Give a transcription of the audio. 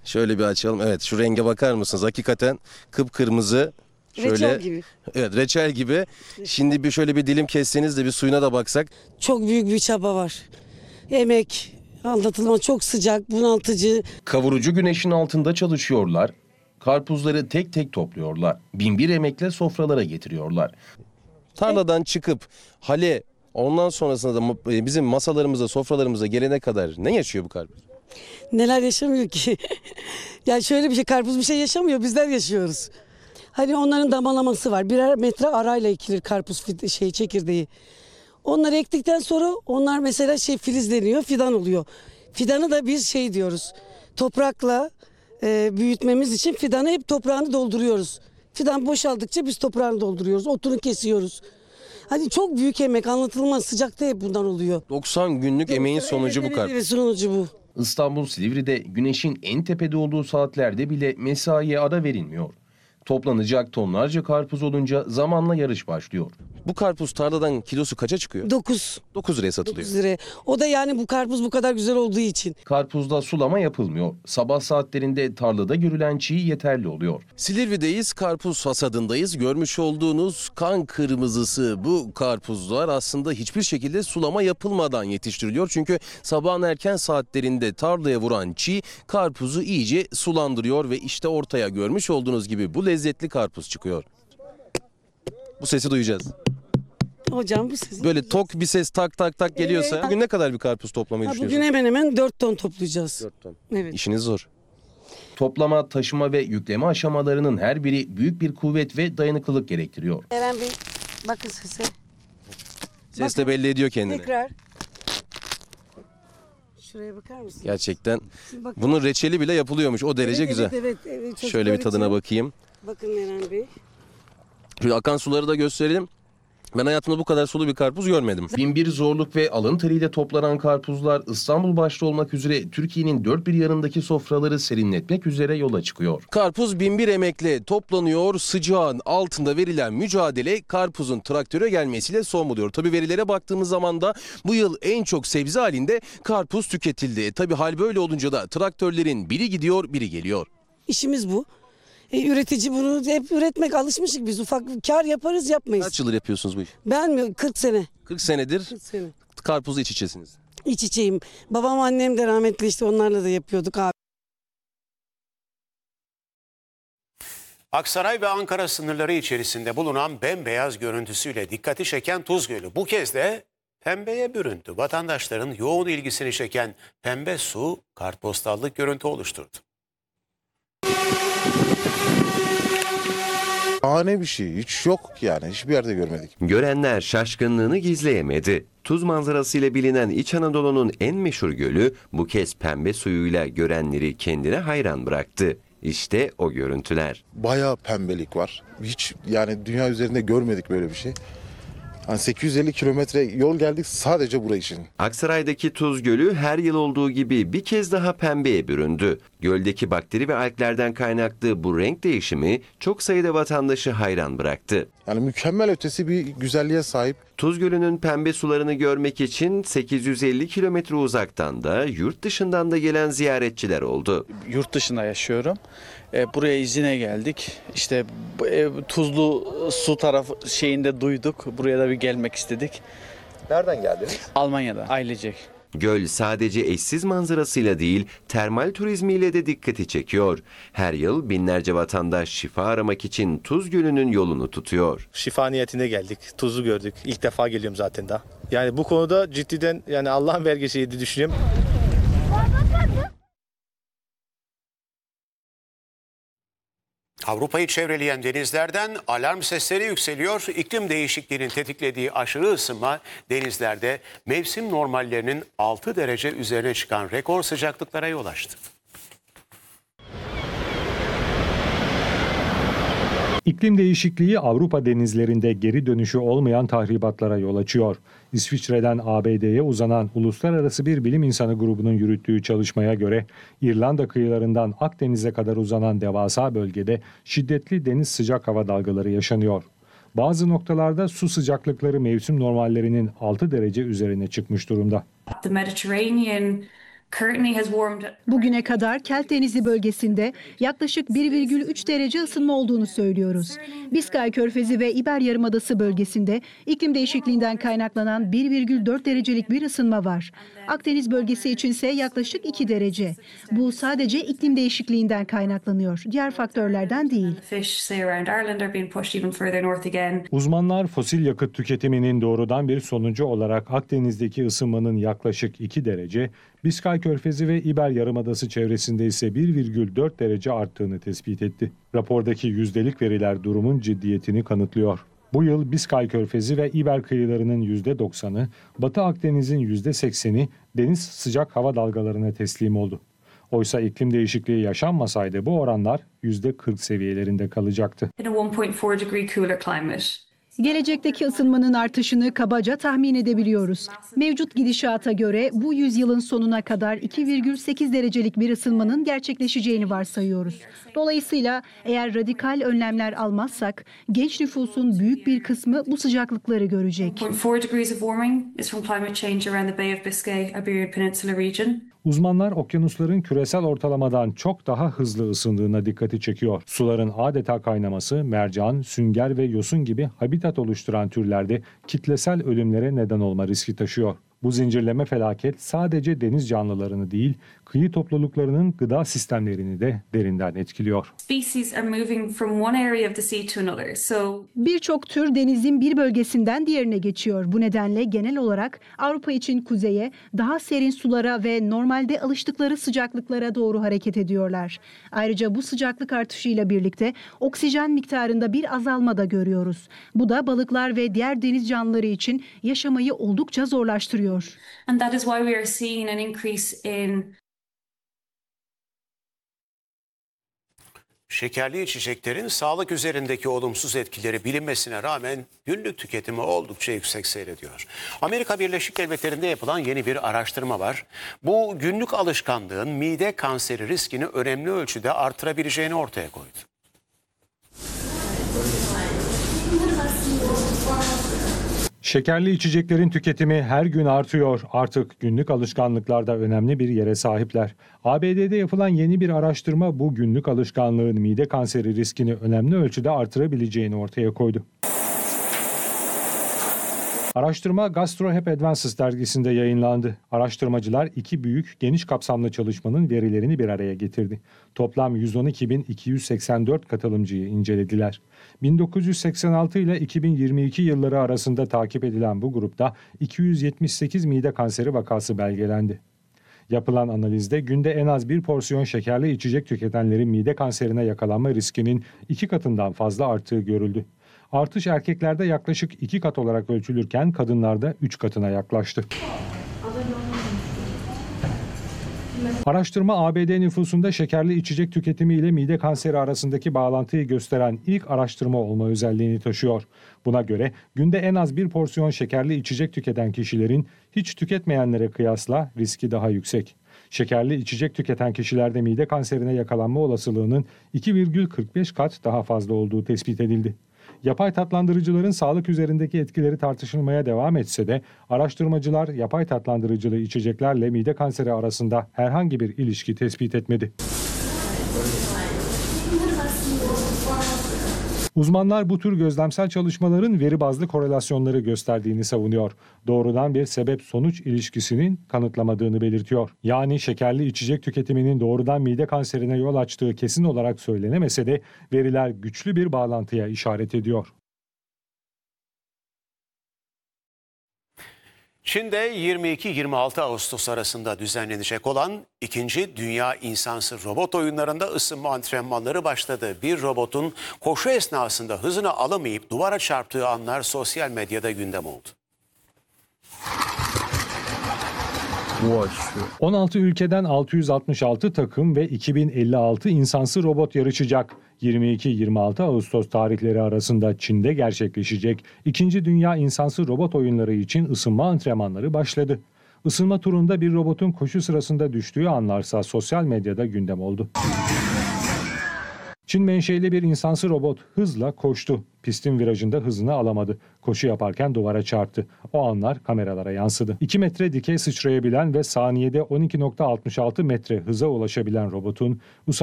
Şöyle bir açalım. Evet, şu renge bakar mısınız? Hakikaten kıpkırmızı. Şöyle, Reçel gibi. evet, reçel gibi. Şimdi şöyle bir dilim kesseniz de bir suyuna da baksak. Çok büyük bir çaba var. Emek, anlatılmaz, çok sıcak, bunaltıcı. Kavurucu güneşin altında çalışıyorlar. Karpuzları tek tek topluyorlar. Binbir emekle sofralara getiriyorlar. Tarladan çıkıp hale, ondan sonrasında da bizim masalarımıza, sofralarımıza gelene kadar ne yaşıyor bu karpuz? Neler yaşamıyor ki? Yani şöyle bir şey, karpuz bir şey yaşamıyor, bizler yaşıyoruz. Hani onların damalaması var. Birer metre arayla ekilir karpuz çekirdeği. Onları ektikten sonra onlar mesela filizleniyor, fidan oluyor. Fidanı da biz diyoruz. Toprakla büyütmemiz için fidanı hep toprağını dolduruyoruz. Fidan boşaldıkça biz toprağını dolduruyoruz. Otunu kesiyoruz. Hani çok büyük emek, anlatılmaz, sıcakta hep bundan oluyor. 90 günlük emeğin sonucu bu karpuz. Evet, sonucu bu. İstanbul Silivri'de güneşin en tepede olduğu saatlerde bile mesaiye ara verilmiyor. Toplanacak tonlarca karpuz olunca zamanla yarış başlıyor. Bu karpuz tarladan kilosu kaça çıkıyor? 9 9 liraya satılıyor. lira. O da yani bu karpuz bu kadar güzel olduğu için. Karpuzda sulama yapılmıyor. Sabah saatlerinde tarlada görülen çiğ yeterli oluyor. Silivri'deyiz, karpuz hasadındayız. Görmüş olduğunuz kan kırmızısı bu karpuzlar aslında hiçbir şekilde sulama yapılmadan yetiştiriliyor. Çünkü sabahın erken saatlerinde tarlaya vuran çiğ karpuzu iyice sulandırıyor ve işte ortaya görmüş olduğunuz gibi bu lezzetli karpuz çıkıyor. Bu sesi duyacağız. Hocam bu sizin. Böyle tok bir ses tak tak tak geliyorsa bugün ne kadar bir karpuz toplamayı Bugün düşünüyorsunuz? hemen hemen 4 ton toplayacağız. 4 ton. Evet. İşiniz zor. Toplama, taşıma ve yükleme aşamalarının her biri büyük bir kuvvet ve dayanıklılık gerektiriyor. Eren Bey, bakın sese. Ses de belli ediyor kendini. Tekrar. Şuraya bakar mısınız? Gerçekten Bakın. bunun reçeli bile yapılıyormuş. O derece Evet, güzel. Evet, çocuklar Şöyle bir tadına için. bakayım. Bakın Eren Bey. Şöyle akan suları da gösterelim. Ben hayatımda bu kadar sulu bir karpuz görmedim. Binbir zorluk ve alın teriyle toplanan karpuzlar İstanbul başta olmak üzere Türkiye'nin dört bir yanındaki sofraları serinletmek üzere yola çıkıyor. Karpuz binbir emekle toplanıyor. Sıcağın altında verilen mücadele karpuzun traktöre gelmesiyle son buluyor. Tabii verilere baktığımız zaman da bu yıl en çok sebze halinde karpuz tüketildi. Tabii hal böyle olunca da traktörlerin biri gidiyor, biri geliyor. İşimiz bu. Üretici bunu hep üretmek, alışmışık biz. Ufak kar yaparız, yapmayız. Kaç yıldır yapıyorsunuz bu işi? Ben mi? 40 sene. 40 senedir 40 sene. karpuzla iç içesiniz. İç içeyim. Babam annem de rahmetli, işte onlarla da yapıyorduk abi. Aksaray ve Ankara sınırları içerisinde bulunan bembeyaz görüntüsüyle dikkati çeken Tuz Gölü bu kez de pembeye büründü. Vatandaşların yoğun ilgisini çeken pembe su kartpostallık görüntü oluşturdu. Şahane bir şey. Hiç yok yani. Hiçbir yerde görmedik. Görenler şaşkınlığını gizleyemedi. Tuz manzarasıyla bilinen İç Anadolu'nun en meşhur gölü bu kez pembe suyuyla görenleri kendine hayran bıraktı. İşte o görüntüler. Bayağı pembelik var. Hiç yani dünya üzerinde görmedik böyle bir şey. Hani 850 kilometre yol geldik sadece buraya için. Aksaray'daki Tuz Gölü her yıl olduğu gibi bir kez daha pembeye büründü. Göldeki bakteri ve alglerden kaynaklı bu renk değişimi çok sayıda vatandaşı hayran bıraktı. Yani mükemmel ötesi bir güzelliğe sahip. Tuz Gölü'nün pembe sularını görmek için 850 kilometre uzaktan da yurt dışından da gelen ziyaretçiler oldu. Yurt dışında yaşıyorum. Buraya izine geldik. İşte tuzlu su tarafı duyduk. Buraya da bir gelmek istedik. Nereden geldiniz? Almanya'da ailecek. Göl sadece eşsiz manzarasıyla değil, termal turizmiyle de dikkati çekiyor. Her yıl binlerce vatandaş şifa aramak için Tuz Gölü'nün yolunu tutuyor. Şifa niyetine geldik. Tuzu gördük. İlk defa geliyorum zaten daha. Yani bu konuda ciddiden yani Allah'ın vergisiydi diye düşünüyorum. Avrupa'yı çevreleyen denizlerden alarm sesleri yükseliyor. İklim değişikliğinin tetiklediği aşırı ısınma denizlerde mevsim normallerinin 6 derece üzerine çıkan rekor sıcaklıklara yol açtı. İklim değişikliği Avrupa denizlerinde geri dönüşü olmayan tahribatlara yol açıyor. İsviçre'den ABD'ye uzanan uluslararası bir bilim insanı grubunun yürüttüğü çalışmaya göre İrlanda kıyılarından Akdeniz'e kadar uzanan devasa bölgede şiddetli deniz sıcak hava dalgaları yaşanıyor. Bazı noktalarda su sıcaklıkları mevsim normallerinin 6 derece üzerine çıkmış durumda. The Mediterranean Bugüne kadar Kelt Denizi bölgesinde yaklaşık 1,3 derece ısınma olduğunu söylüyoruz. Biskay Körfezi ve İber Yarımadası bölgesinde iklim değişikliğinden kaynaklanan 1,4 derecelik bir ısınma var. Akdeniz bölgesi içinse yaklaşık 2 derece. Bu sadece iklim değişikliğinden kaynaklanıyor. Diğer faktörlerden değil. Uzmanlar fosil yakıt tüketiminin doğrudan bir sonucu olarak Akdeniz'deki ısınmanın yaklaşık 2 derece, Biskay Körfezi ve İber Yarımadası çevresinde ise 1,4 derece arttığını tespit etti. Rapordaki yüzdelik veriler durumun ciddiyetini kanıtlıyor. Bu yıl Biskay Körfezi ve İber kıyılarının %90'ı, Batı Akdeniz'in %80'i deniz sıcak hava dalgalarına teslim oldu. Oysa iklim değişikliği yaşanmasaydı bu oranlar %40 seviyelerinde kalacaktı. Gelecekteki ısınmanın artışını kabaca tahmin edebiliyoruz. Mevcut gidişata göre bu yüzyılın sonuna kadar 2,8 derecelik bir ısınmanın gerçekleşeceğini varsayıyoruz. Dolayısıyla eğer radikal önlemler almazsak genç nüfusun büyük bir kısmı bu sıcaklıkları görecek. Uzmanlar okyanusların küresel ortalamadan çok daha hızlı ısındığına dikkati çekiyor. Suların adeta kaynaması mercan, sünger ve yosun gibi habitat oluşturan türlerde kitlesel ölümlere neden olma riski taşıyor. Bu zincirleme felaket sadece deniz canlılarını değil, kıyı topluluklarının gıda sistemlerini de derinden etkiliyor. Birçok tür denizin bir bölgesinden diğerine geçiyor. Bu nedenle genel olarak Avrupa için kuzeye, daha serin sulara ve normalde alıştıkları sıcaklıklara doğru hareket ediyorlar. Ayrıca bu sıcaklık artışıyla birlikte oksijen miktarında bir azalma da görüyoruz. Bu da balıklar ve diğer deniz canlıları için yaşamayı oldukça zorlaştırıyor. And that is why we are seeing an increase in Şekerli içeceklerin sağlık üzerindeki olumsuz etkileri bilinmesine rağmen günlük tüketimi oldukça yüksek seyrediyor. Amerika Birleşik Devletleri'nde yapılan yeni bir araştırma var. Bu günlük alışkanlığın mide kanseri riskini önemli ölçüde artırabileceğini ortaya koydu. Şekerli içeceklerin tüketimi her gün artıyor. Artık günlük alışkanlıklarda önemli bir yere sahipler. ABD'de yapılan yeni bir araştırma bu günlük alışkanlığın mide kanseri riskini önemli ölçüde artırabileceğini ortaya koydu. Araştırma GastroHep Advances dergisinde yayınlandı. Araştırmacılar iki büyük geniş kapsamlı çalışmanın verilerini bir araya getirdi. Toplam 112.284 katılımcıyı incelediler. 1986 ile 2022 yılları arasında takip edilen bu grupta 278 mide kanseri vakası belgelendi. Yapılan analizde günde en az bir porsiyon şekerli içecek tüketenlerin mide kanserine yakalanma riskinin 2 katından fazla arttığı görüldü. Artış erkeklerde yaklaşık 2 kat olarak ölçülürken kadınlarda 3 katına yaklaştı. Araştırma ABD nüfusunda şekerli içecek tüketimi ile mide kanseri arasındaki bağlantıyı gösteren ilk araştırma olma özelliğini taşıyor. Buna göre günde en az bir porsiyon şekerli içecek tüketen kişilerin hiç tüketmeyenlere kıyasla riski daha yüksek. Şekerli içecek tüketen kişilerde mide kanserine yakalanma olasılığının 2,45 kat daha fazla olduğu tespit edildi. Yapay tatlandırıcıların sağlık üzerindeki etkileri tartışılmaya devam etse de araştırmacılar yapay tatlandırıcılı içeceklerle mide kanseri arasında herhangi bir ilişki tespit etmedi. Uzmanlar bu tür gözlemsel çalışmaların veri bazlı korelasyonları gösterdiğini savunuyor. Doğrudan bir sebep-sonuç ilişkisinin kanıtlamadığını belirtiyor. Yani şekerli içecek tüketiminin doğrudan mide kanserine yol açtığı kesin olarak söylenemese de veriler güçlü bir bağlantıya işaret ediyor. Çin'de 22-26 Ağustos arasında düzenlenecek olan 2. Dünya İnsansı Robot Oyunları'nda ısınma antrenmanları başladı. Bir robotun koşu esnasında hızını alamayıp duvara çarptığı anlar sosyal medyada gündem oldu. 16 ülkeden 666 takım ve 2056 insansı robot yarışacak. 22-26 Ağustos tarihleri arasında Çin'de gerçekleşecek 2. Dünya İnsansı Robot Oyunları için ısınma antrenmanları başladı. Isınma turunda bir robotun koşu sırasında düştüğü anlarsa sosyal medyada gündem oldu. Çin menşeli bir insansı robot hızla koştu. Pistin virajında hızını alamadı. Koşu yaparken duvara çarptı. O anlar kameralara yansıdı. 2 metre dikey sıçrayabilen ve saniyede 12.66 metre hıza ulaşabilen robotun